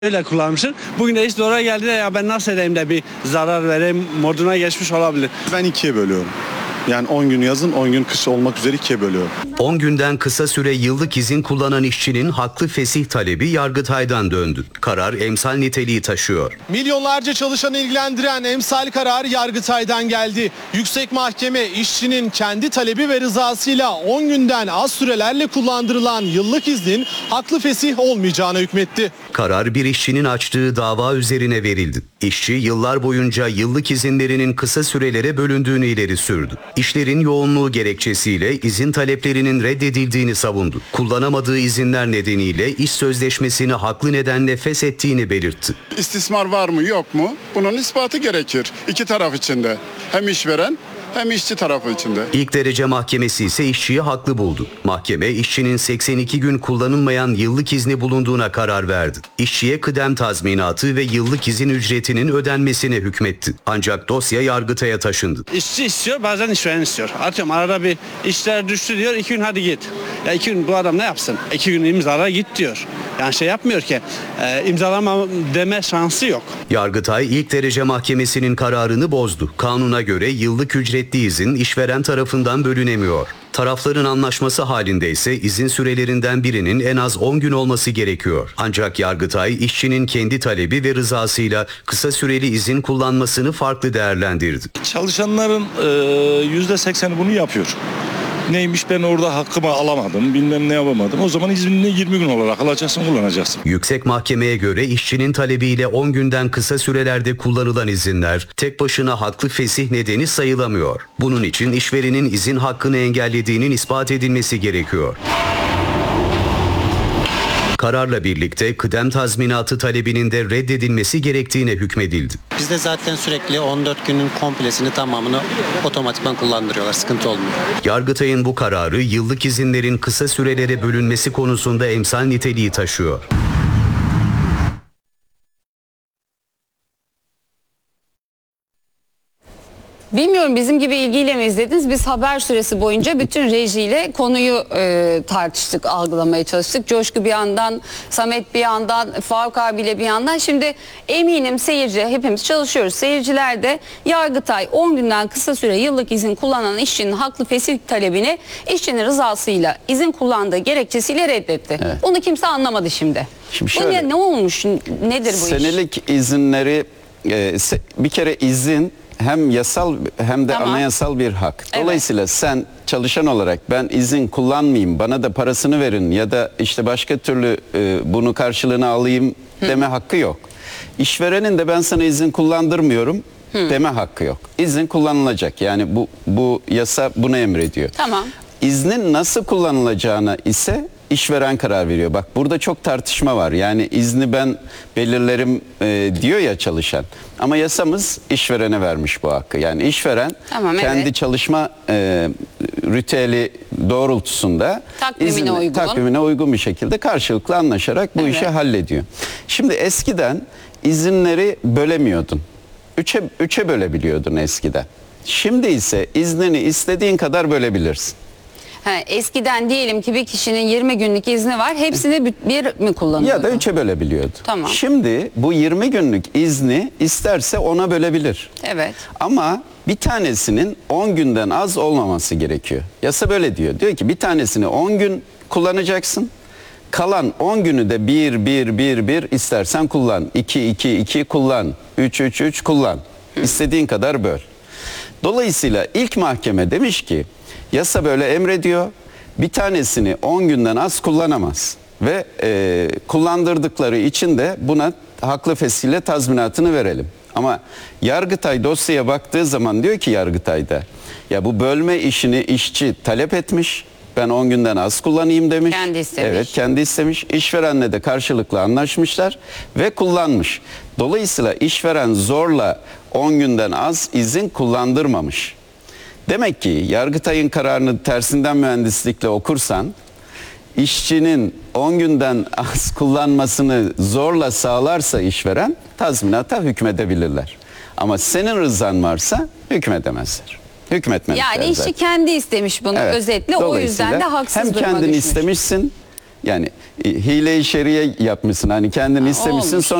öyle kullanmışım. Bugün de hiç doğru geldi de ya ben nasıl edeyim de bir zarar vereyim moduna geçmiş olabilir. Ben ikiye bölüyorum. Yani 10 gün yazın 10 gün kış olmak üzere ikiye bölüyorum. 10 günden kısa süre yıllık izin kullanan işçinin haklı fesih talebi Yargıtay'dan döndü. Karar emsal niteliği taşıyor. Milyonlarca çalışanı ilgilendiren emsal kararı Yargıtay'dan geldi. Yüksek Mahkeme işçinin kendi talebi ve rızasıyla 10 günden az sürelerle kullandırılan yıllık iznin haklı fesih olmayacağına hükmetti. Karar bir işçinin açtığı dava üzerine verildi. İşçi yıllar boyunca yıllık izinlerinin kısa sürelere bölündüğünü ileri sürdü. İşlerin yoğunluğu gerekçesiyle izin taleplerinin reddedildiğini savundu. Kullanamadığı izinler nedeniyle iş sözleşmesini haklı nedenle feshettiğini belirtti. İstismar var mı yok mu? Bunun ispatı gerekir. İki taraf içinde. Hem işveren hem işçi tarafı içinde. İlk derece mahkemesi ise işçiyi haklı buldu. Mahkeme işçinin 82 gün kullanılmayan yıllık izni bulunduğuna karar verdi. İşçiye kıdem tazminatı ve yıllık izin ücretinin ödenmesine hükmetti. Ancak dosya Yargıtay'a taşındı. İşçi istiyor, bazen işveren istiyor. Atıyorum arada bir işler düştü diyor, 2 gün hadi git. Ya 2 gün bu adam ne yapsın? 2 gün imzala git diyor. Yani şey yapmıyor ki, imzalama deme şansı yok. Yargıtay ilk derece mahkemesinin kararını bozdu. Kanuna göre yıllık ücretli izin işveren tarafından bölünemiyor. Tarafların anlaşması halinde ise izin sürelerinden birinin en az 10 gün olması gerekiyor. Ancak Yargıtay işçinin kendi talebi ve rızasıyla kısa süreli izin kullanmasını farklı değerlendirdi. Çalışanların %80'i bunu yapıyor. Neymiş, ben orada hakkımı alamadım, bilmem ne yapamadım. O zaman iznini 20 gün olarak alacaksın, kullanacaksın. Yüksek Mahkeme'ye göre işçinin talebiyle 10 günden kısa sürelerde kullanılan izinler tek başına haklı fesih nedeni sayılamıyor. Bunun için işverenin izin hakkını engellediğinin ispat edilmesi gerekiyor. Kararla birlikte kıdem tazminatı talebinin de reddedilmesi gerektiğine hükmedildi. Bizde zaten sürekli 14 günün komplesini tamamını otomatikman kullandırıyorlar. Sıkıntı olmuyor. Yargıtay'ın bu kararı yıllık izinlerin kısa sürelere bölünmesi konusunda emsal niteliği taşıyor. Bilmiyorum bizim gibi ilgiyle mi izlediniz? Biz haber süresi boyunca bütün rejiyle konuyu tartıştık, algılamaya çalıştık. Coşku bir yandan, Samet bir yandan, Faruk abiyle bir yandan. Şimdi eminim seyirci, hepimiz çalışıyoruz. Seyirciler de Yargıtay 10 günden kısa süre yıllık izin kullanan işçinin haklı fesih talebini işçinin rızasıyla izin kullandığı gerekçesiyle reddetti. Evet. Onu kimse anlamadı şimdi. Şimdi şöyle, ne olmuş? Nedir bu senelik iş? izinleri bir kere izin hem yasal hem de Tamam. anayasal bir hak. Dolayısıyla sen çalışan olarak ben izin kullanmayayım, bana da parasını verin ya da işte başka türlü bunu karşılığını alayım deme hakkı yok. İşverenin de ben sana izin kullandırmıyorum deme hakkı yok. İzin kullanılacak. Yani bu yasa bunu emrediyor. Tamam. İznin nasıl kullanılacağına ise işveren karar veriyor. Bak burada çok tartışma var. Yani izni ben belirlerim diyor ya çalışan. Ama yasamız işverene vermiş bu hakkı. Yani işveren kendi çalışma ritüeli doğrultusunda takvimine uygun bir şekilde karşılıklı anlaşarak bu işi hallediyor. Şimdi eskiden izinleri bölemiyordun. Üçe bölebiliyordun eskiden. Şimdi ise iznini istediğin kadar bölebilirsin. Eskiden diyelim ki bir kişinin 20 günlük izni var. Hepsini bir mi kullanıyor? Ya da 3'e bölebiliyordu. Tamam. Şimdi bu 20 günlük izni isterse 10'a bölebilir. Evet. Ama bir tanesinin 10 günden az olmaması gerekiyor. Yasa böyle diyor. Diyor ki bir tanesini 10 gün kullanacaksın. Kalan 10 günü de 1 istersen kullan. 2 kullan. 3 kullan. İstediğin kadar böl. Dolayısıyla ilk mahkeme demiş ki yasa böyle emrediyor. Bir tanesini 10 günden az kullanamaz. Ve kullandırdıkları için de buna haklı fesihle tazminatını verelim. Ama Yargıtay dosyaya baktığı zaman diyor ki Yargıtay'da ya bu bölme işini işçi talep etmiş. Ben 10 günden az kullanayım demiş. Kendi istemiş. Evet, kendi istemiş. İşverenle de karşılıklı anlaşmışlar ve kullanmış. Dolayısıyla işveren zorla 10 günden az izin kullandırmamış. Demek ki Yargıtay'ın kararını tersinden mühendislikle okursan işçinin 10 günden az kullanmasını zorla sağlarsa işveren tazminata hükmedebilirler. Ama senin rızan varsa hükmedemezler. Hükmetmezler. Yani işçi kendi istemiş bunu özetle. O yüzden de haksız hem duruma kendini düşmüş. istemişsin Yani hile-i şeriye yapmışsın. Hani kendin istemişsin olmuş. sonra